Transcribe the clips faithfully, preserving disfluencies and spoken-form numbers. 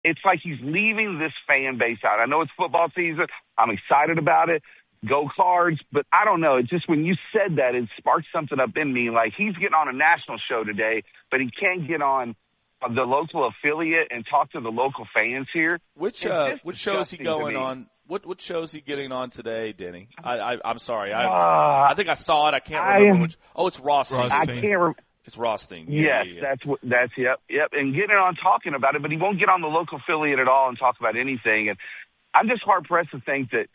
it's like he's leaving this fan base out. I know it's football season. I'm excited about it. Go Cards. But I don't know. It's just when you said that, it sparked something up in me. Like, he's getting on a national show today, but he can't get on the local affiliate and talk to the local fans here. Which uh, which show is he going on? What what show is he getting on today, Denny? I, I I'm sorry. I uh, I think I saw it. I can't remember I, which. Oh, it's Rothstein. I can't remember. It's Rothstein. Yeah, yes, yeah, yeah. that's what. That's yep, yep. And getting on talking about it, but he won't get on the local affiliate at all and talk about anything. And I'm just hard pressed to think that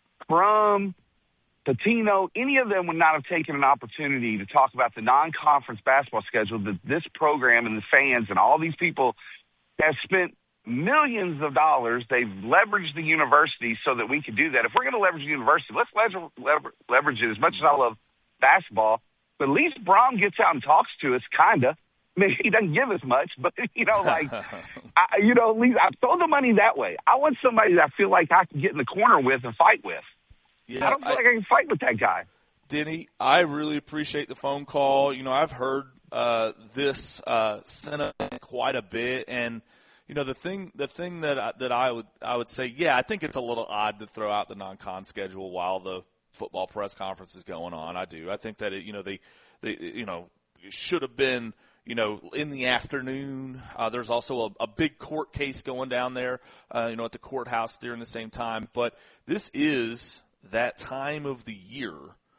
Crum, Patino, any of them would not have taken an opportunity to talk about the non-conference basketball schedule that this program and the fans and all these people have spent millions of dollars. They've leveraged the university so that we could do that. If we're going to leverage the university, let's lever- lever- leverage it. As much as I love basketball, but at least Brom gets out and talks to us, kind of. I mean, he doesn't give us much, but, you know, like, I, you know, at least I throw the money that way. I want somebody that I feel like I can get in the corner with and fight with. Yeah, I don't feel I, like I can fight with that guy. Denny, I really appreciate the phone call. You know, I've heard uh, this uh, sentiment quite a bit, and you know, the thing, the thing that I, that I would I would say, yeah, I think it's a little odd to throw out the non-con schedule while the football press conference is going on. I do. I think that it, you know, they, they, you know, it should have been, you know, in the afternoon. Uh, there's also a, a big court case going down there, uh, you know, at the courthouse during the same time. But this is that time of the year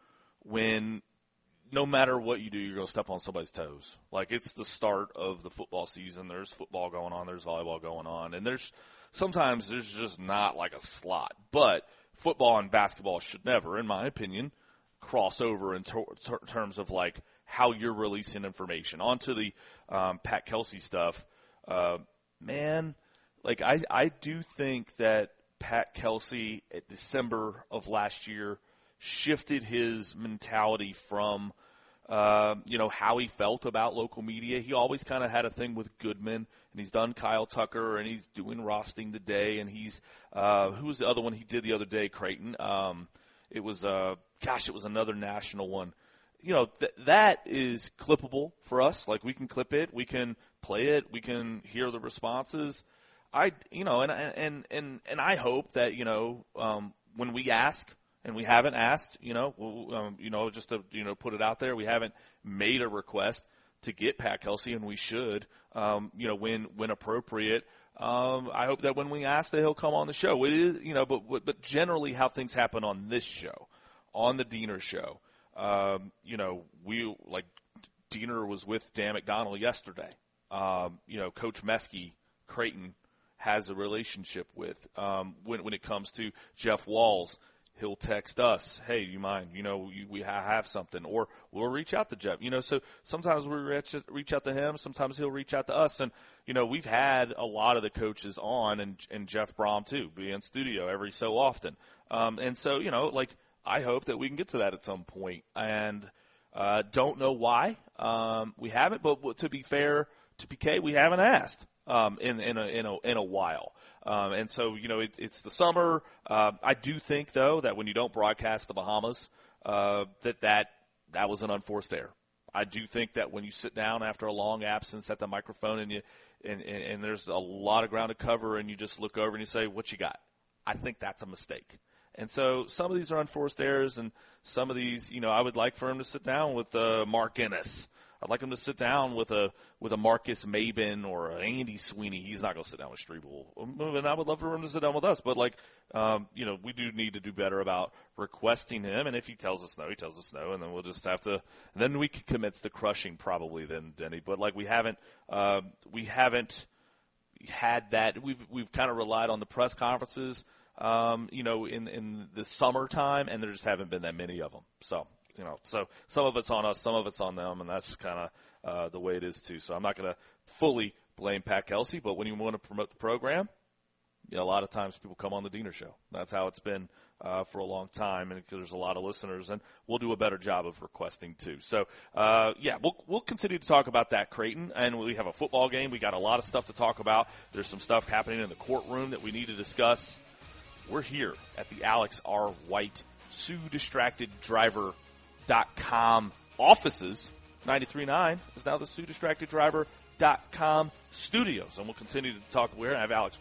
when no matter what you do, you're going to step on somebody's toes. Like, it's the start of the football season. There's football going on. There's volleyball going on. And there's sometimes there's just not like a slot. But football and basketball should never, in my opinion, cross over in ter- ter- terms of, like, how you're releasing information. On to the um, Pat Kelsey stuff. Uh, man, like, I, I do think that Pat Kelsey at December of last year shifted his mentality from, uh, you know, how he felt about local media. He always kind of had a thing with Goodman, and he's done Kyle Tucker, and he's doing Rothstein today, and he's uh, who was the other one he did the other day, Creighton? Um, it was, uh, gosh, it was another national one. You know, th- that is clippable for us. Like, we can clip it, we can play it, we can hear the responses. I, you know, and and and and I hope that, you know, um, when we ask, and we haven't asked, you know, um, you know, just to, you know, put it out there, we haven't made a request to get Pat Kelsey, and we should, um, you know, when when appropriate. Um, I hope that when we ask that he'll come on the show. It is, you know, but but generally how things happen on this show, on the Diener show. Um, you know, we like Diener was with Dan McDonnell yesterday. Um, you know, Coach Meskey, Creighton has a relationship with. Um, when when it comes to Jeff Walls, he'll text us, hey, you mind, you know, we, we have something, or we'll reach out to Jeff. You know, so sometimes we reach, reach out to him, sometimes he'll reach out to us. And, you know, we've had a lot of the coaches on, and, and Jeff Brom, too, be in studio every so often. Um, and so, you know, like, I hope that we can get to that at some point. And uh, don't know why um, we haven't, but to be fair to P K, we haven't asked. Um, in in a in a in a while, um, and so you know it, it's the summer. Uh, I do think though that when you don't broadcast the Bahamas, uh, that that that was an unforced error. I do think that when you sit down after a long absence at the microphone and you and, and, and there's a lot of ground to cover and you just look over and you say, "What you got?" I think that's a mistake. And so some of these are unforced errors, and some of these, you know, I would like for him to sit down with uh, Mark Ennis. I'd like him to sit down with a with a Marcus Maben or an Andy Sweeney. He's not going to sit down with Strebel. And I would love for him to sit down with us. But, like, um, you know, we do need to do better about requesting him. And if he tells us no, he tells us no. And then we'll just have to – then we can commit to crushing probably then, Denny. But, like, we haven't uh, we haven't had that. We've we've kind of relied on the press conferences, um, you know, in, in the summertime, and there just haven't been that many of them. So – You know, so some of it's on us, some of it's on them, and that's kind of uh, the way it is too. So I'm not going to fully blame Pat Kelsey, but when you want to promote the program, you know, a lot of times people come on the Diener show. That's how it's been uh, for a long time, and there's a lot of listeners, and we'll do a better job of requesting too. So, uh, yeah, we'll we'll continue to talk about that, Creighton, and we have a football game. We got a lot of stuff to talk about. There's some stuff happening in the courtroom that we need to discuss. We're here at the Alex R. White Sue Distracted Driver dot com offices. ninety-three point nine is now the Sue Distracted Driver dot com studios, and we'll continue to talk. We're going to have Alex